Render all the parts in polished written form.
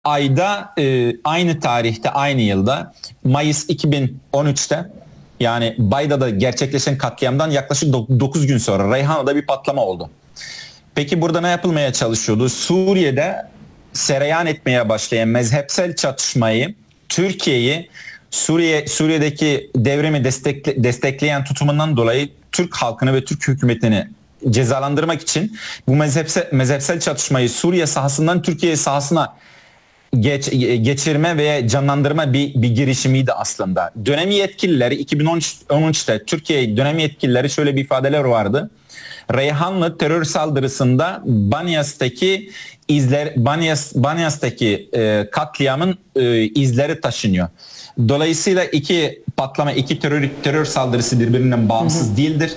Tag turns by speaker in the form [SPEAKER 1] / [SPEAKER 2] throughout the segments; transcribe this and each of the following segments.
[SPEAKER 1] ayda, aynı tarihte, aynı yılda, Mayıs 2013'te, yani Bayda'da gerçekleşen katliamdan yaklaşık 9 gün sonra Reyhanlı'da bir patlama oldu. Peki burada ne yapılmaya çalışıyordu? Suriye'de sereyan etmeye başlayan mezhepsel çatışmayı, Türkiye'yi Suriye'deki devrimi destekleyen tutumundan dolayı Türk halkını ve Türk hükümetini cezalandırmak için bu mezhepsel çatışmayı Suriye sahasından Türkiye sahasına geçirme ve canlandırma bir girişimiydi aslında. Dönem yetkilileri 2013'te Türkiye dönem yetkilileri şöyle bir ifadeler vardı. Reyhanlı terör saldırısında Banyas'taki katliamın izleri taşınıyor. Dolayısıyla iki terör saldırısı birbirinden bağımsız değildir.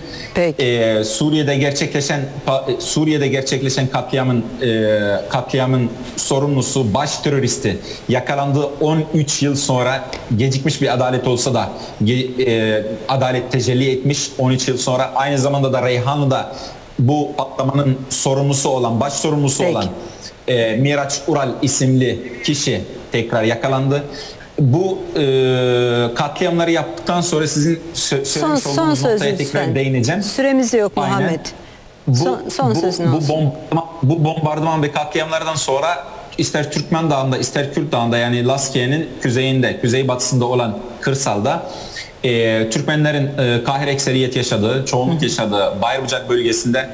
[SPEAKER 1] Suriye'de gerçekleşen katliamın sorumlusu, baş teröristi yakalandığı 13 yıl sonra, gecikmiş bir adalet olsa da adalet tecelli etmiş 13 yıl sonra. Aynı zamanda da Reyhanlı'da bu patlamanın baş sorumlusu olan Miraç Ural isimli kişi tekrar yakalandı. Bu katliamları yaptıktan sonra sizin söylemiş olduğunuz noktaya tekrar değineceğim.
[SPEAKER 2] Süremiz yok Muhammed.
[SPEAKER 1] Bu bombardıman ve katliamlardan sonra ister Türkmen Dağı'nda ister Kürt Dağı'nda, yani Laskiye'nin kuzeybatısında olan kırsalda Türkmenlerin kahir ekseriyet yaşadığı, çoğunluk yaşadığı Bayırbucak bölgesinde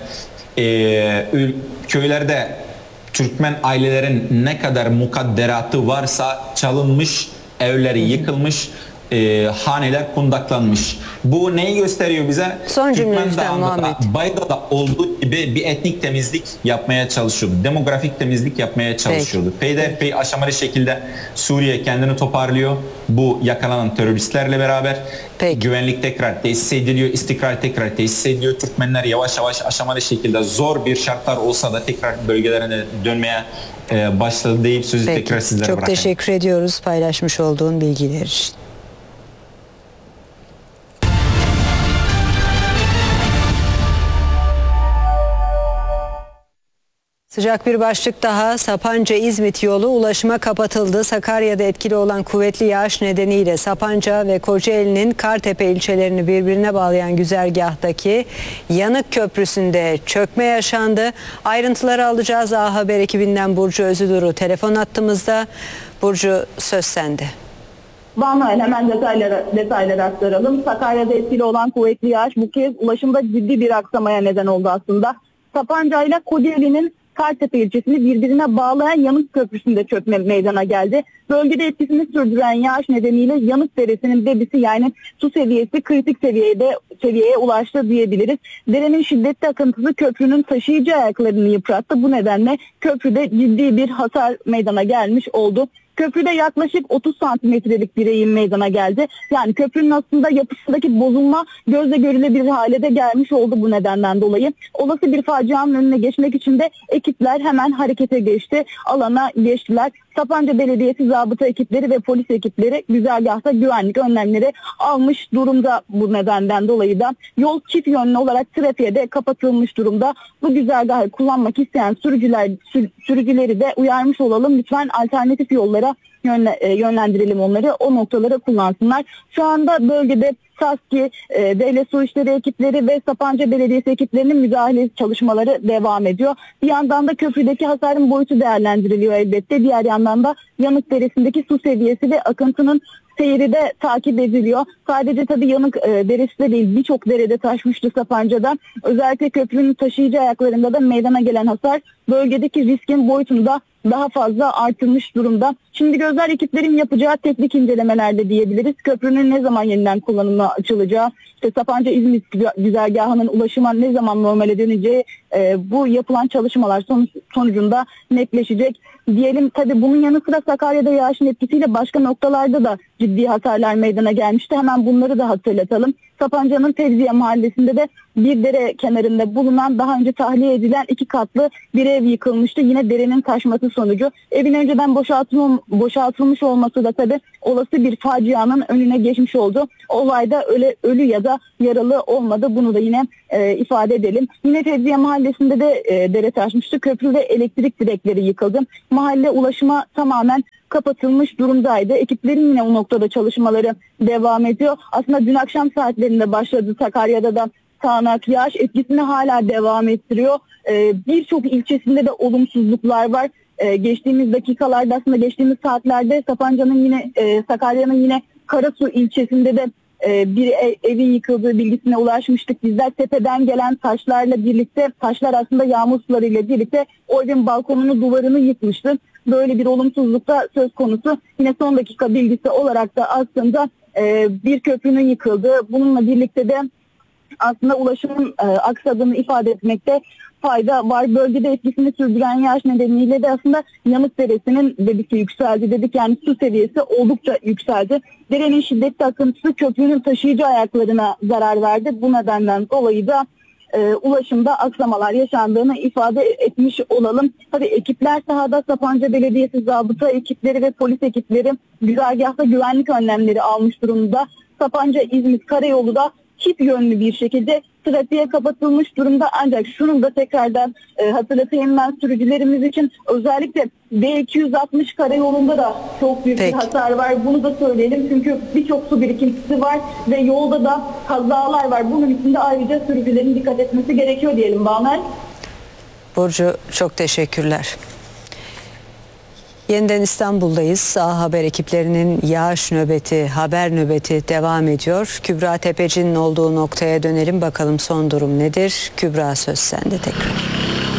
[SPEAKER 1] köylerde Türkmen ailelerin ne kadar mukadderatı varsa çalınmış, evleri yıkılmış, haneler kundaklanmış. Bu neyi gösteriyor bize?
[SPEAKER 2] Son cümlenizden Muhammed.
[SPEAKER 1] Bayda'da olduğu gibi bir etnik temizlik yapmaya çalışıyordu. Demografik temizlik yapmaya çalışıyordu. Peyderpey aşamalı şekilde Suriye kendini toparlıyor. Bu yakalanan teröristlerle beraber güvenlik tekrar tesis ediliyor, istikrar tekrar tesis ediliyor. Türkmenler yavaş yavaş aşamalı şekilde, zor bir şartlar olsa da tekrar bölgelerine dönmeye başladı deyip sözü tekrar sizlere bırakayım.
[SPEAKER 2] Çok teşekkür ediyoruz paylaşmış olduğun bilgiler için. Sıcak bir başlık daha. Sapanca-İzmit yolu ulaşıma kapatıldı. Sakarya'da etkili olan kuvvetli yağış nedeniyle Sapanca ve Kocaeli'nin Kartepe ilçelerini birbirine bağlayan güzergahtaki Yanık Köprüsü'nde çökme yaşandı. Ayrıntıları alacağız. A Haber ekibinden Burcu Özüduru telefon attığımızda. Burcu, söz sende.
[SPEAKER 3] Banu, hemen detayları aktaralım. Sakarya'da etkili olan kuvvetli yağış bu kez ulaşımda ciddi bir aksamaya neden oldu aslında. Sapanca ile Kocaeli'nin Kartepe ilçesini birbirine bağlayan Yanık Köprüsü'nde çökme meydana geldi. Bölgede etkisini sürdüren yağış nedeniyle Yanık Deresi'nin debisi, yani su seviyesi kritik seviyeye ulaştı diyebiliriz. Derenin şiddetli akıntısı köprünün taşıyıcı ayaklarını yıprattı. Bu nedenle köprüde ciddi bir hasar meydana gelmiş oldu. Köprüde yaklaşık 30 santimetrelik bir eğim meydana geldi. Yani köprünün aslında yapısındaki bozulma gözle görülebilir hale de gelmiş oldu bu nedenden dolayı. Olası bir facianın önüne geçmek için de ekipler hemen harekete geçti. Alana geçtiler. Sapanca Belediyesi zabıta ekipleri ve polis ekipleri güzergahta güvenlik önlemleri almış durumda. Bu nedenden dolayı da yol çift yönlü olarak trafiğe de kapatılmış durumda. Bu güzergahı kullanmak isteyen sürücüleri de uyarmış olalım. Lütfen alternatif yollara yönlendirelim onları. O noktalara kullansınlar. Şu anda bölgede SASKİ, Devlet Su İşleri ekipleri ve Sapanca Belediyesi ekiplerinin müdahale çalışmaları devam ediyor. Bir yandan da köprüdeki hasarın boyutu değerlendiriliyor elbette. Diğer yandan da Yanık Deresi'ndeki su seviyesi ve akıntının seyri de takip ediliyor. Sadece tabii Yanık Deresi de değil, birçok derede taşmıştı Sapanca'da. Özellikle köprünün taşıyıcı ayaklarında da meydana gelen hasar bölgedeki riskin boyutunu da daha fazla artırmış durumda. Şimdi gözler ekiplerin yapacağı teknik incelemelerde diyebiliriz. Köprünün ne zaman yeniden kullanıma açılacağı, işte Sapanca-İzmit güzergahının ulaşıma ne zaman normale döneceği bu yapılan çalışmalar sonucunda netleşecek. Diyelim tabii bunun yanı sıra Sakarya'da yağışın etkisiyle başka noktalarda da ciddi hasarlar meydana gelmişti. Hemen bunları da hatırlatalım. Sapanca'nın Tevziye mahallesinde de bir dere kenarında bulunan daha önce tahliye edilen 2 katlı bir ev yıkılmıştı. Yine derenin taşması sonucu. Evin önceden boşaltılmış olması da tabii olası bir facianın önüne geçmiş oldu. Olayda ölü ya da yaralı olmadı. Bunu da yine ifade edelim. Yine Fevziye Mahallesi'nde de dere taşmıştı. Köprü ve elektrik direkleri yıkıldı. Mahalle ulaşıma tamamen kapatılmış durumdaydı. Ekiplerin yine o noktada çalışmaları devam ediyor. Aslında dün akşam saatlerinde başladı. Sakarya'da da sağanak yağış etkisini hala devam ettiriyor. Birçok ilçesinde de olumsuzluklar var. Geçtiğimiz dakikalarda, aslında geçtiğimiz saatlerde Sapanca'nın yine Sakarya'nın yine Karasu ilçesinde de bir evin yıkıldığı bilgisine ulaşmıştık. Bizler tepeden gelen taşlarla birlikte, taşlar aslında yağmur sularıyla birlikte o evin balkonunu, duvarını yıkmıştı. Böyle bir olumsuzluk da söz konusu. Yine son dakika bilgisi olarak da aslında bir köprünün yıkıldığı, bununla birlikte de aslında ulaşımın aksadığını ifade etmekte fayda var. Bölgede etkisini sürdüren yağış nedeniyle de aslında Yanık Deresi'nin debisi yükseldi dedik. Yani su seviyesi oldukça yükseldi. Derenin şiddetli akıntısı köprünün taşıyıcı ayaklarına zarar verdi. Bu nedenden dolayı da ulaşımda aksamalar yaşandığını ifade etmiş olalım. Tabii ekipler sahada, Sapanca Belediyesi zabıta ekipleri ve polis ekipleri güzergahta güvenlik önlemleri almış durumda. Sapanca-İzmit karayolu da çift yönlü bir şekilde trafiğe kapatılmış durumda. Ancak şunu da tekrardan hatırlatayım ben sürücülerimiz için, özellikle B260 karayolunda da çok büyük bir hasar var. Bunu da söyleyelim çünkü birçok su birikintisi var ve yolda da kazalar var. Bunun için de ayrıca sürücülerin dikkat etmesi gerekiyor diyelim Banu.
[SPEAKER 2] Burcu, çok teşekkürler. Yeniden İstanbul'dayız. A Haber ekiplerinin yağış nöbeti, haber nöbeti devam ediyor. Kübra Tepeci'nin olduğu noktaya dönelim. Bakalım son durum nedir? Kübra, söz sende tekrar.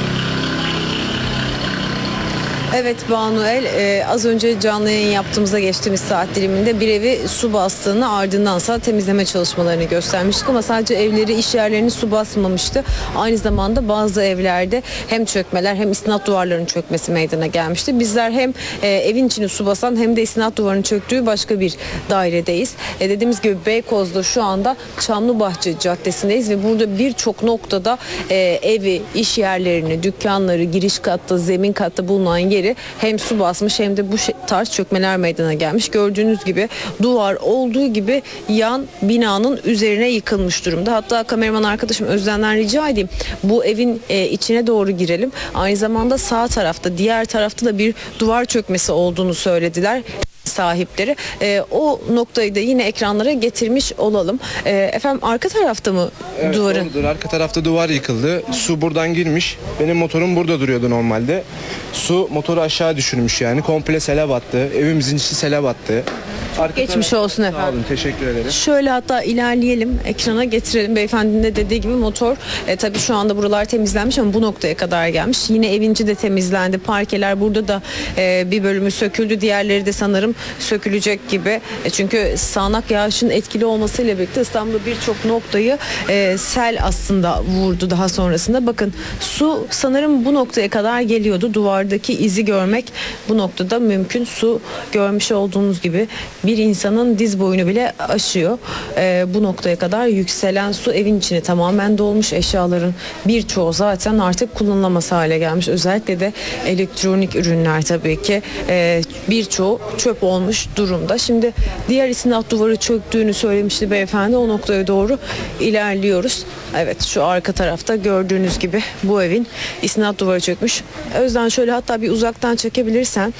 [SPEAKER 4] Evet Banuel, az önce canlı yayın yaptığımızda geçtiğimiz saat diliminde bir evi su bastığını, ardındansa temizleme çalışmalarını göstermiştik ama sadece evleri, iş yerlerini su basmamıştı. Aynı zamanda bazı evlerde hem çökmeler hem istinat duvarlarının çökmesi meydana gelmişti. Bizler hem evin içini su basan hem de istinat duvarının çöktüğü başka bir dairedeyiz. Dediğimiz gibi Beykoz'da şu anda Çamlıbahçe Caddesi'ndeyiz ve burada birçok noktada evi, iş yerlerini, dükkanları, giriş katta, zemin katta bulunan yeri hem su basmış hem de bu tarz çökmeler meydana gelmiş. Gördüğünüz gibi duvar olduğu gibi yan binanın üzerine yıkılmış durumda. Hatta kameraman arkadaşım Özden'den rica edeyim, bu evin içine doğru girelim. Aynı zamanda sağ tarafta, diğer tarafta da bir duvar çökmesi olduğunu söylediler sahipleri. O noktayı da yine ekranlara getirmiş olalım. Efendim, arka tarafta mı duvarın?
[SPEAKER 5] Doğrudur. Arka tarafta duvar yıkıldı. Su buradan girmiş. Benim motorum burada duruyordu normalde. Su motoru aşağı düşürmüş yani. Komple sele battı. Evimizin içi sele battı.
[SPEAKER 4] Geçmiş olsun
[SPEAKER 5] Sağ
[SPEAKER 4] efendim.
[SPEAKER 5] olun, teşekkür ederim.
[SPEAKER 4] Şöyle hatta ilerleyelim, ekrana getirelim. Beyefendinin de dediği gibi motor tabii şu anda buralar temizlenmiş ama bu noktaya kadar gelmiş. Yine evinci de temizlendi. Parkeler burada da bir bölümü söküldü. Diğerleri de sanırım sökülecek gibi. Çünkü sağanak yağışın etkili olmasıyla birlikte İstanbul'da birçok noktayı sel aslında vurdu daha sonrasında. Bakın, su sanırım bu noktaya kadar geliyordu. Duvardaki izi görmek bu noktada mümkün. Su, görmüş olduğunuz gibi, bir insanın diz boyunu bile aşıyor. Bu noktaya kadar yükselen su evin içine tamamen dolmuş. Eşyaların birçoğu zaten artık kullanılamaz hale gelmiş. Özellikle de elektronik ürünler tabii ki birçoğu çöp olmuş durumda. Şimdi diğer istinat duvarı çöktüğünü söylemişti beyefendi. O noktaya doğru ilerliyoruz. Evet, şu arka tarafta gördüğünüz gibi bu evin istinat duvarı çökmüş. Özden, şöyle hatta bir uzaktan çekebilirsen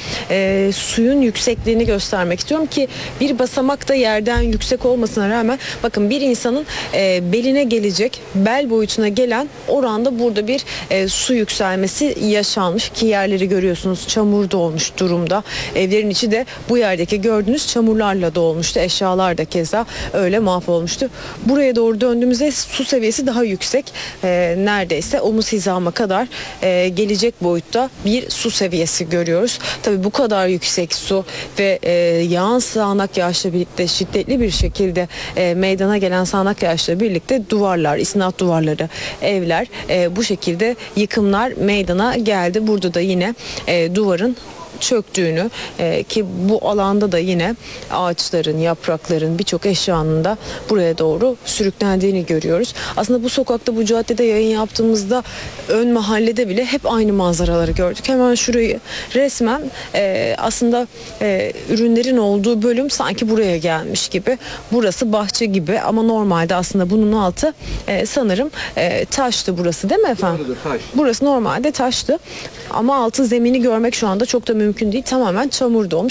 [SPEAKER 4] suyun yüksekliğini göstermek istiyorum ki bir basamak da yerden yüksek olmasına rağmen bakın, bir insanın beline gelecek, bel boyutuna gelen oranda burada bir su yükselmesi yaşanmış ki yerleri görüyorsunuz çamur dolmuş durumda. Evlerin içi de bu yerdeki gördüğünüz çamurlarla dolmuştu. Eşyalar da keza öyle mahvolmuştu. Buraya doğru döndüğümüzde su seviyesi daha yüksek. Neredeyse omuz hizama kadar gelecek boyutta bir su seviyesi görüyoruz. Tabii bu kadar yüksek su ve yağan sağanak yağışla birlikte, şiddetli bir şekilde meydana gelen sağanak yağışla birlikte duvarlar, istinat duvarları, evler bu şekilde yıkımlar meydana geldi. Burada da yine duvarın çöktüğünü ki bu alanda da yine ağaçların, yaprakların, birçok eşyanın da buraya doğru sürüklendiğini görüyoruz. Aslında bu sokakta, bu caddede yayın yaptığımızda ön mahallede bile hep aynı manzaraları gördük. Hemen şurayı resmen aslında ürünlerin olduğu bölüm sanki buraya gelmiş gibi. Burası bahçe gibi ama normalde aslında bunun altı sanırım taştı burası, değil mi efendim?
[SPEAKER 5] Doğrudur, taş.
[SPEAKER 4] Burası normalde taştı ama altı zemini görmek şu anda çok da mümkün değil. Tamamen çamur dolmuş.